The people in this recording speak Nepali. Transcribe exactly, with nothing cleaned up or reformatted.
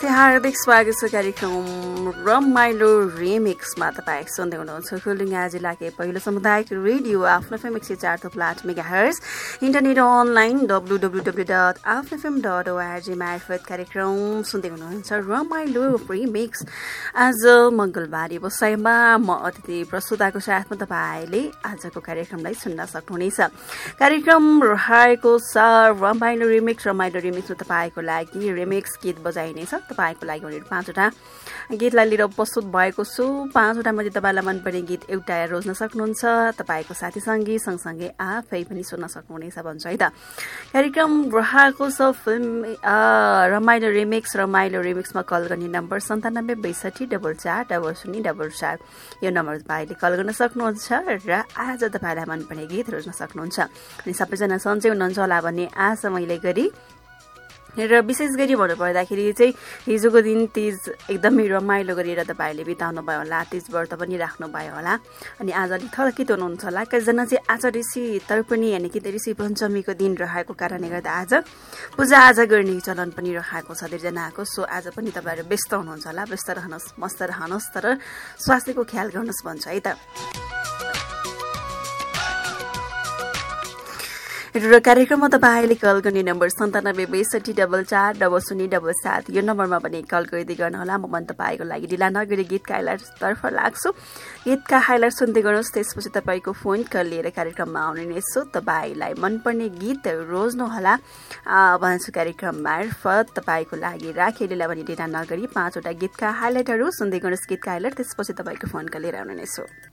हार्दिक स्वागत छ कार्यक्रम रमाइलो रिमिक्समा। तपाईँ सुन्दै हुनुहुन्छ खुलुङ्गा जिल्लाकै पहिलो सामुदायिक रेडियो आफ्नो एफएम एक सय चार थुप्रो आठ megahertz, internet online W W W dot आफ्नो एफएम डट ओआरजी मार्फत कार्यक्रम सुन्दै हुनुहुन्छ रमाइलो रिमिक्स। आज मङ्गलबार व्यवसायमा म अतिथि प्रस्तुताको साथमा तपाईँले आजको कार्यक्रमलाई सुन्न सक्नुहुनेछ। कार्यक्रम रहेको छ रमाइलो रिमिक्स। रमाइलो रिमिक्समा तपाईँको लागि रिमिक्स गीत बजाइनेछ। तपाईँको लागि उनीहरू पाँचवटा गीतलाई लिएर प्रस्तुत भएको छु। पाँचवटा मध्ये तपाईँलाई मनपर्ने गीत एउटा रोज्न सक्नुहुन्छ। तपाईँको साथीसँगै सँगसँगै आफै पनि सुन्न सक्नुहुनेछ भन्छु है त। कार्यक्रम रहेको छ फिल्म रमाइलो रिमिक्स। रमाइलो रिमिक्समा कल गर्ने नम्बर सन्तानब्बे बैसठी डबल चार डबल शून्य डबल चार। यो नम्बर तपाईँले कल गर्न सक्नुहुन्छ र आज तपाईँलाई मनपर्ने गीत रोज्न सक्नुहुन्छ। अनि सबैजना सन्चै हुनुहुन्छ होला भन्ने आशा मैले गरी र विशेष गरी भन्नुपर्दाखेरि चाहिँ हिजोको दिन तीज एकदमै रमाइलो गरेर तपाईँहरूले बिताउनु भयो होला। तीज व्रत पनि राख्नुभयो होला। अनि आज अलिक थकित हुनुहुन्छ होला। कतिजना चाहिँ आज ऋषि तर्पणी यानि कि ऋषि पञ्चमीको दिन रहेको कारणले गर्दा आज पूजाआजा गर्ने चलन पनि रहेको छ धेरैजनाको। सो आज पनि तपाईँहरू व्यस्त हुनुहुन्छ होला। व्यस्त रहनुहोस्, मस्त रहनुहोस्, तर स्वास्थ्यको ख्याल गर्नुहोस् भन्छु है त। र कार्यक्रममा तपाईँले कल गर्ने नम्बर सन्तानब्बे बैसठी डबल चार डबल शून्य डबल सात। यो नम्बरमा पनि कल गरिदिई गर्नुहोला। म पनि तपाईँको लागि ढिला नगरी गीतका हाइलाइट्सतर्फ लाग्छु। गीतका हाइलाइट सुन्दै गर्नुहोस्। त्यसपछि तपाईँको फोन कल लिएर कार्यक्रममा आउने नै छु। तपाईँलाई मनपर्ने गीत रोज्नुहोला भन्छु कार्यक्रम मार्फत तपाईँको लागि राखेलीलाई पनि ढिला नगरी पाँचवटा गीतका हाइलाइटहरू सुन्दै गर्नुहोस्। गीतका हाइलाइट त्यसपछि तपाईँको फोन कल लिएर आउने नै छु।